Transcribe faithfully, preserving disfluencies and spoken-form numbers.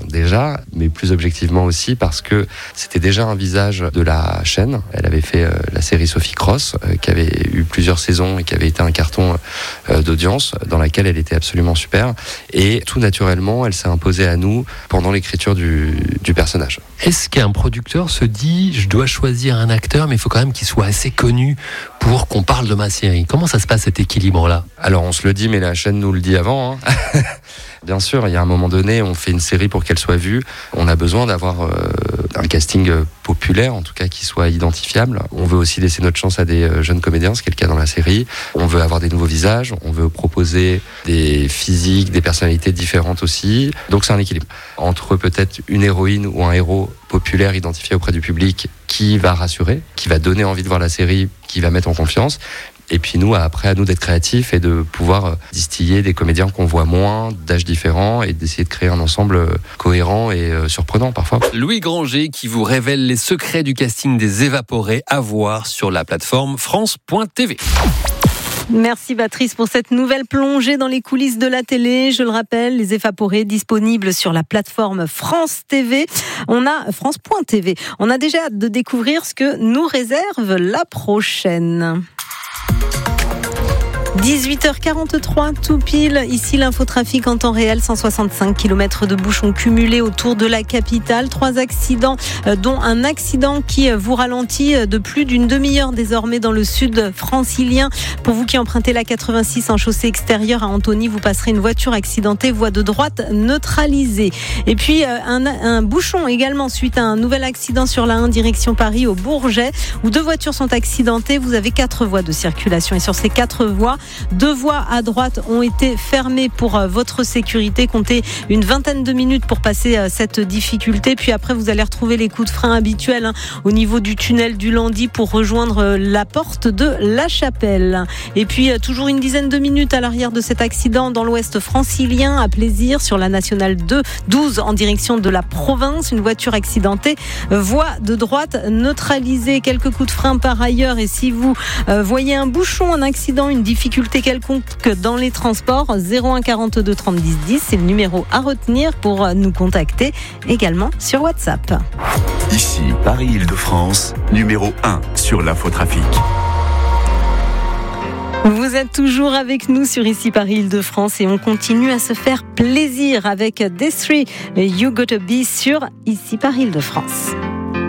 déjà, mais plus objectivement aussi parce que c'était déjà un visage de la chaîne. Elle avait fait euh, la série Sophie Cross, euh, qui avait eu plusieurs saisons et qui avait été un carton euh, d'audience, dans laquelle elle était absolument super. Et tout naturellement, elle s'est imposée à nous pendant l'écriture du, du personnage. Est-ce qu'un producteur se dit, je dois choisir un acteur, mais il faut quand même qu'il soit assez connu pour qu'on parle de ma série? Comment ça se passe, cet équilibre-là? Alors on se le dit, mais la chaîne nous le dit avant. Hein. Bien sûr, il y a un moment donné, on fait une série pour qu'elle soit vue. On a besoin d'avoir euh, un casting populaire, en tout cas qui soit identifiable. On veut aussi laisser notre chance à des euh, jeunes comédiens, ce qui est le cas dans la série. On veut avoir des nouveaux visages, on veut proposer des physiques, des personnalités différentes aussi. Donc c'est un équilibre entre peut-être une héroïne ou un héros populaire identifié auprès du public qui va rassurer, qui va donner envie de voir la série, qui va mettre en confiance. Et puis nous, après, à nous d'être créatifs et de pouvoir distiller des comédiens qu'on voit moins, d'âges différents, et d'essayer de créer un ensemble cohérent et surprenant parfois. Louis Granger qui vous révèle les secrets du casting des Évaporés, à voir sur la plateforme France point T V. Merci Patrice pour cette nouvelle plongée dans les coulisses de la télé. Je le rappelle, les Évaporés disponibles sur la plateforme France T V. On a France point T V. On a déjà hâte de découvrir ce que nous réserve la prochaine. dix-huit heures quarante-trois, tout pile. Ici, l'infotrafic en temps réel, cent soixante-cinq kilomètres de bouchons cumulés autour de la capitale. Trois accidents, dont un accident qui vous ralentit de plus d'une demi-heure désormais dans le sud francilien. Pour vous qui empruntez la quatre-vingt-six en chaussée extérieure à Antony, vous passerez une voiture accidentée, voie de droite neutralisée. Et puis, un, un bouchon également suite à un nouvel accident sur la un direction Paris au Bourget, où deux voitures sont accidentées. Vous avez quatre voies de circulation et sur ces quatre voies, deux voies à droite ont été fermées pour votre sécurité. Comptez une vingtaine de minutes pour passer cette difficulté. Puis après, vous allez retrouver les coups de frein habituels hein, au niveau du tunnel du Landy pour rejoindre la porte de La Chapelle. Et puis, toujours une dizaine de minutes à l'arrière de cet accident dans l'ouest francilien, à Plaisir, sur la nationale deux douze en direction de la province. Une voiture accidentée, voie de droite neutralisée. Quelques coups de frein par ailleurs. Et si vous euh, voyez un bouchon, un accident, une difficulté quelconque dans les transports, zéro un quarante-deux trente dix dix, c'est le numéro à retenir pour nous contacter, également sur WhatsApp. Ici, Paris-Île-de-France, numéro un sur l'infotrafic. Vous êtes toujours avec nous sur Ici Paris-Île-de-France et on continue à se faire plaisir avec Des Three, You Gotta Be sur Ici Paris-Île-de-France.